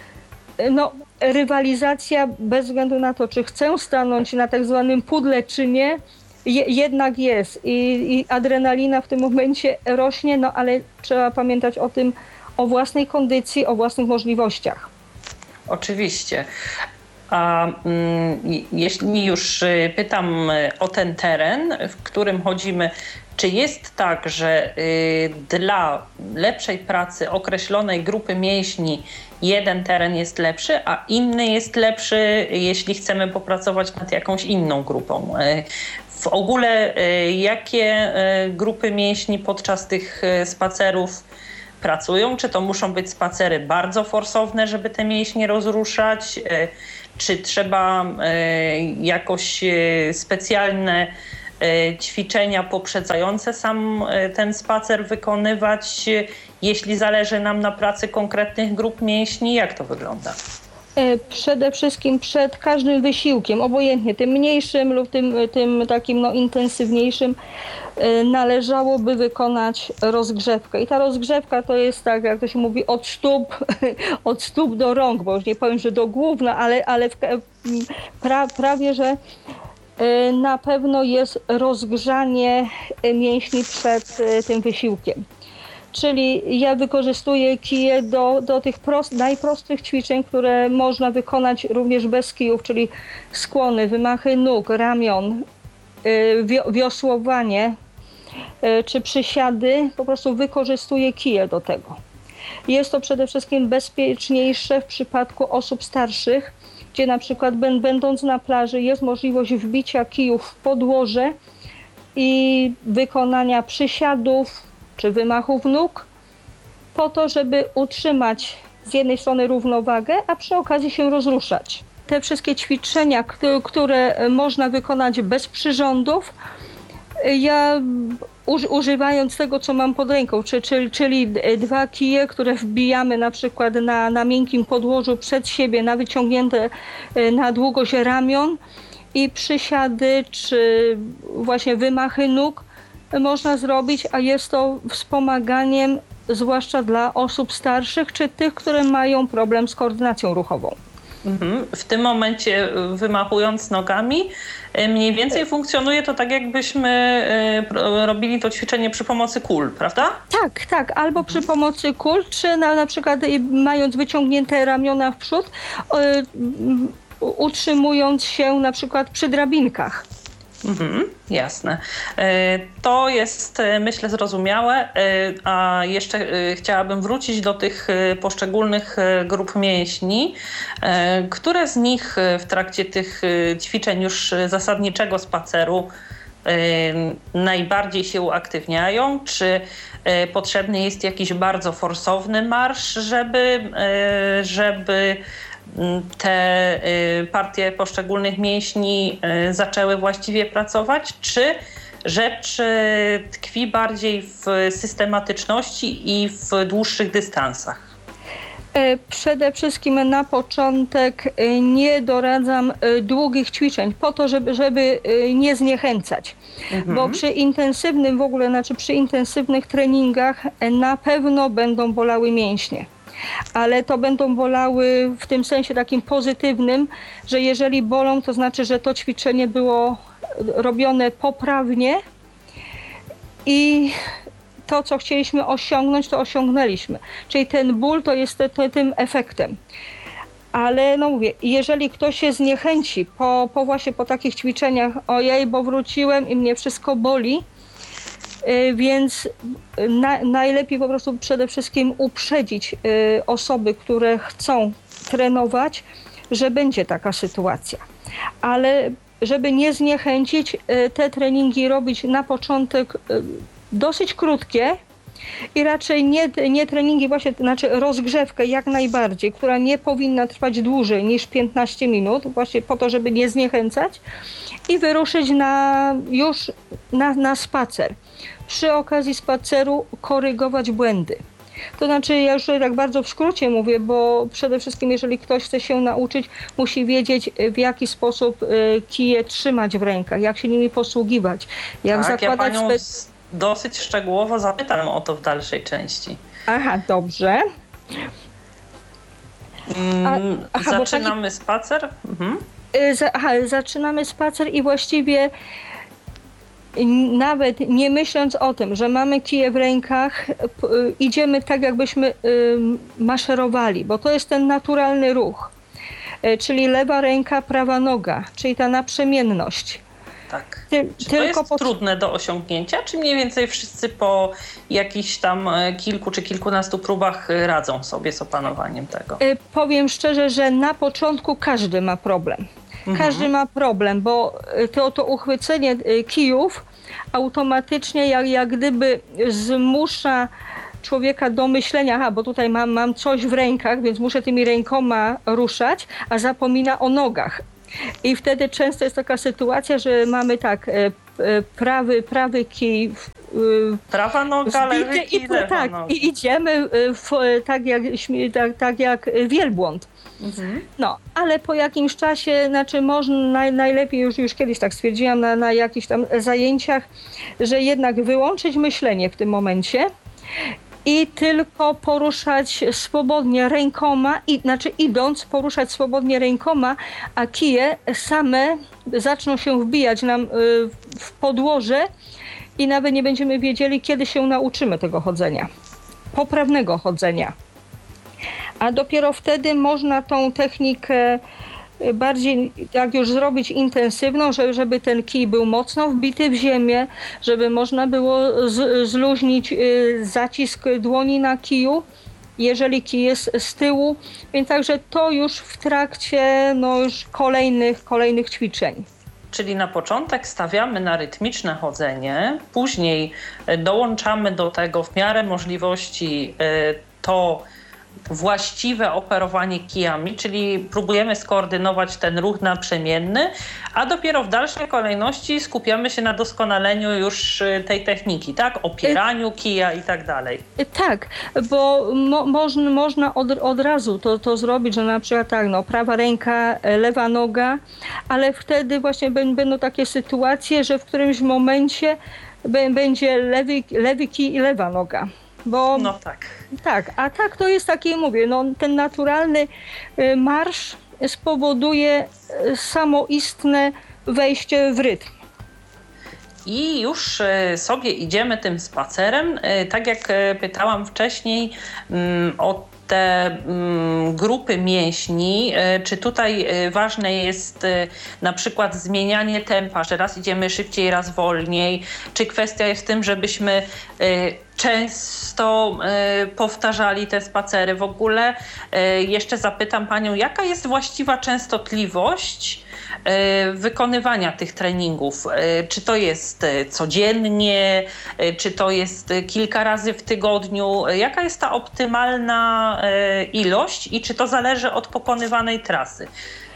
rywalizacja bez względu na to, czy chcę stanąć na tak zwanym pudle, czy nie, jednak jest. I adrenalina w tym momencie rośnie, ale trzeba pamiętać o własnej kondycji, o własnych możliwościach. Oczywiście. A jeśli już pytam o ten teren, w którym chodzimy, czy jest tak, że dla lepszej pracy określonej grupy mięśni jeden teren jest lepszy, a inny jest lepszy, jeśli chcemy popracować nad jakąś inną grupą? W ogóle jakie grupy mięśni podczas tych spacerów pracują? Czy to muszą być spacery bardzo forsowne, żeby te mięśnie rozruszać? Czy trzeba jakoś specjalne ćwiczenia poprzedzające sam ten spacer wykonywać, jeśli zależy nam na pracy konkretnych grup mięśni? Jak to wygląda? Przede wszystkim przed każdym wysiłkiem, obojętnie tym mniejszym lub tym takim intensywniejszym, należałoby wykonać rozgrzewkę. I ta rozgrzewka to jest tak, jak to się mówi, od stóp do rąk, bo już nie powiem, że do głów, no, ale prawie, że na pewno jest rozgrzanie mięśni przed tym wysiłkiem. Czyli ja wykorzystuję kije do tych najprostszych ćwiczeń, które można wykonać również bez kijów, czyli skłony, wymachy nóg, ramion, wiosłowanie czy przysiady. Po prostu wykorzystuję kije do tego. Jest to przede wszystkim bezpieczniejsze w przypadku osób starszych, gdzie na przykład będąc na plaży jest możliwość wbicia kijów w podłoże i wykonania przysiadów czy wymachów nóg po to, żeby utrzymać z jednej strony równowagę, a przy okazji się rozruszać. Te wszystkie ćwiczenia, które można wykonać bez przyrządów, ja używając tego, co mam pod ręką, czyli 2 kije, które wbijamy na przykład na miękkim podłożu przed siebie, na wyciągnięte na długość ramion i przysiady czy właśnie wymachy nóg można zrobić, a jest to wspomaganiem zwłaszcza dla osób starszych czy tych, które mają problem z koordynacją ruchową. W tym momencie wymachując nogami mniej więcej funkcjonuje to tak, jakbyśmy robili to ćwiczenie przy pomocy kul, prawda? Tak, albo przy pomocy kul, czy na przykład mając wyciągnięte ramiona w przód, utrzymując się na przykład przy drabinkach. Jasne. To jest, myślę, zrozumiałe, a jeszcze chciałabym wrócić do tych poszczególnych grup mięśni. Które z nich w trakcie tych ćwiczeń już zasadniczego spaceru najbardziej się uaktywniają? Czy potrzebny jest jakiś bardzo forsowny marsz, żeby te partie poszczególnych mięśni zaczęły właściwie pracować, czy rzecz tkwi bardziej w systematyczności i w dłuższych dystansach? Przede wszystkim na początek nie doradzam długich ćwiczeń po to, żeby nie zniechęcać. Bo przy intensywnym przy intensywnych treningach na pewno będą bolały mięśnie. Ale to będą bolały w tym sensie takim pozytywnym, że jeżeli bolą, to znaczy, że to ćwiczenie było robione poprawnie i to, co chcieliśmy osiągnąć, to osiągnęliśmy. Czyli ten ból to jest tym efektem. Ale no mówię, jeżeli ktoś się zniechęci właśnie po takich ćwiczeniach, ojej, bo wróciłem i mnie wszystko boli, więc najlepiej po prostu przede wszystkim uprzedzić osoby, które chcą trenować, że będzie taka sytuacja. Ale żeby nie zniechęcić, te treningi robić na początek dosyć krótkie i raczej nie treningi właśnie, znaczy rozgrzewkę jak najbardziej, która nie powinna trwać dłużej niż 15 minut, właśnie po to, żeby nie zniechęcać i wyruszyć już na spacer. Przy okazji spaceru korygować błędy. To znaczy, ja już tak bardzo w skrócie mówię, bo przede wszystkim jeżeli ktoś chce się nauczyć, musi wiedzieć, w jaki sposób kije trzymać w rękach, jak się nimi posługiwać, jak zakładać... Ja panią dosyć szczegółowo zapytam o to w dalszej części. Aha, dobrze. Zaczynamy spacer? Zaczynamy spacer i właściwie nawet nie myśląc o tym, że mamy kije w rękach, idziemy tak, jakbyśmy maszerowali, bo to jest ten naturalny ruch. czyli lewa ręka, prawa noga, czyli ta naprzemienność. Tak. Czy to jest trudne do osiągnięcia, czy mniej więcej wszyscy po jakichś tam kilku czy kilkunastu próbach radzą sobie z opanowaniem tego? Powiem szczerze, że na początku każdy ma problem. Każdy ma problem, bo to uchwycenie kijów automatycznie jak gdyby zmusza człowieka do myślenia, bo tutaj mam coś w rękach, więc muszę tymi rękoma ruszać, a zapomina o nogach. I wtedy często jest taka sytuacja, że mamy tak, prawy kij, prawa noga, lewy kij, lewa noga. I idziemy tak jak wielbłąd. No, ale po jakimś czasie, znaczy można najlepiej, już kiedyś tak stwierdziłam na jakichś tam zajęciach, że jednak wyłączyć myślenie w tym momencie i tylko poruszać swobodnie rękoma, idąc poruszać swobodnie rękoma, a kije same zaczną się wbijać nam w podłoże i nawet nie będziemy wiedzieli, kiedy się nauczymy tego chodzenia, poprawnego chodzenia. A dopiero wtedy można tą technikę bardziej, jak już zrobić intensywną, żeby ten kij był mocno wbity w ziemię, żeby można było zluźnić zacisk dłoni na kiju, jeżeli kij jest z tyłu. Więc także to już w trakcie już kolejnych ćwiczeń. Czyli na początek stawiamy na rytmiczne chodzenie, później dołączamy do tego w miarę możliwości to właściwe operowanie kijami, czyli próbujemy skoordynować ten ruch naprzemienny, a dopiero w dalszej kolejności skupiamy się na doskonaleniu już tej techniki, tak? Opieraniu kija i tak dalej. Tak, bo można od razu to zrobić, że na przykład tak, prawa ręka, lewa noga, ale wtedy właśnie będą takie sytuacje, że w którymś momencie będzie lewy kij i lewa noga. Bo, tak, a tak to jest takie, mówię, ten naturalny marsz spowoduje samoistne wejście w rytm. I już sobie idziemy tym spacerem, tak jak pytałam wcześniej o te grupy mięśni, czy tutaj ważne jest na przykład zmienianie tempa, że raz idziemy szybciej, raz wolniej, czy kwestia jest w tym, żebyśmy często powtarzali te spacery. W ogóle jeszcze zapytam Panią, jaka jest właściwa częstotliwość wykonywania tych treningów? Czy to jest codziennie, czy to jest kilka razy w tygodniu? Jaka jest ta optymalna ilość i czy to zależy od pokonywanej trasy,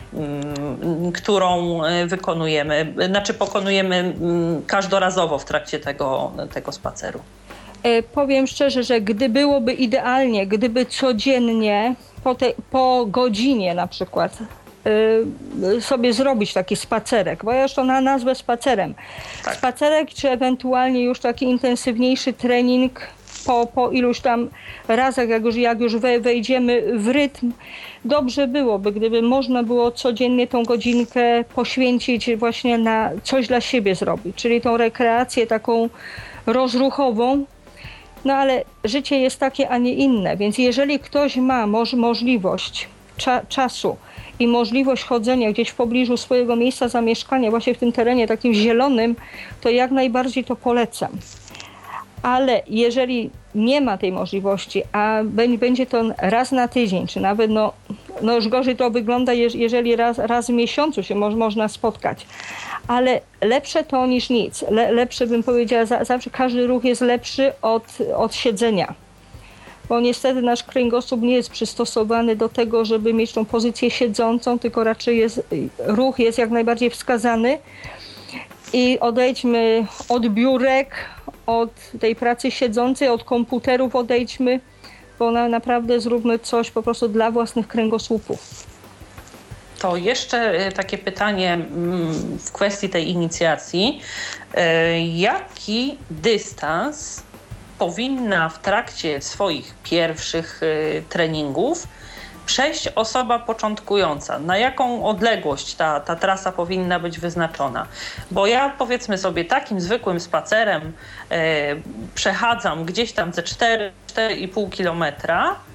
którą pokonujemy każdorazowo w trakcie tego spaceru? Powiem szczerze, że gdy byłoby idealnie, gdyby codziennie po godzinie na przykład sobie zrobić taki spacerek, bo ja już to nazwę spacerem. Tak. Spacerek, czy ewentualnie już taki intensywniejszy trening po iluś tam razach, jak już wejdziemy w rytm. Dobrze byłoby, gdyby można było codziennie tą godzinkę poświęcić właśnie na coś dla siebie zrobić, czyli tą rekreację taką rozruchową. No ale życie jest takie, a nie inne, więc jeżeli ktoś ma możliwość czasu i możliwość chodzenia gdzieś w pobliżu swojego miejsca zamieszkania, właśnie w tym terenie takim zielonym, to jak najbardziej to polecam. Ale jeżeli nie ma tej możliwości, a będzie to raz na tydzień, czy nawet już gorzej to wygląda, jeżeli raz w miesiącu się można spotkać. Ale lepsze to niż nic. Lepsze bym powiedziała, zawsze każdy ruch jest lepszy od siedzenia. Bo niestety nasz kręgosłup nie jest przystosowany do tego, żeby mieć tą pozycję siedzącą, tylko raczej ruch jest jak najbardziej wskazany. I odejdźmy od biurek, od tej pracy siedzącej, od komputerów odejdźmy, bo naprawdę zróbmy coś po prostu dla własnych kręgosłupów. To jeszcze takie pytanie w kwestii tej inicjacji. Jaki dystans powinna w trakcie swoich pierwszych treningów przejść osoba początkująca? Na jaką odległość ta trasa powinna być wyznaczona? Bo ja, powiedzmy sobie, takim zwykłym spacerem przechadzam gdzieś tam ze 4,5 kilometra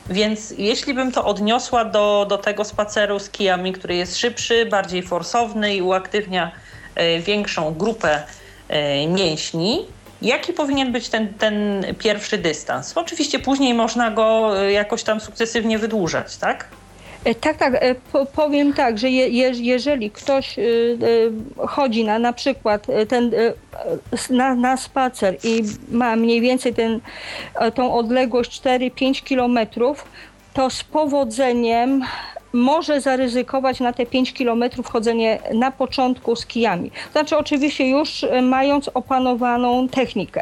Więc jeśli bym to odniosła do tego spaceru z kijami, który jest szybszy, bardziej forsowny i uaktywnia większą grupę mięśni, jaki powinien być ten pierwszy dystans? Oczywiście później można go jakoś tam sukcesywnie wydłużać, tak? Tak. Powiem tak, że jeżeli ktoś chodzi na przykład na spacer i ma mniej więcej tą odległość 4-5 kilometrów, to z powodzeniem może zaryzykować na te 5 kilometrów chodzenie na początku z kijami. Znaczy oczywiście już mając opanowaną technikę.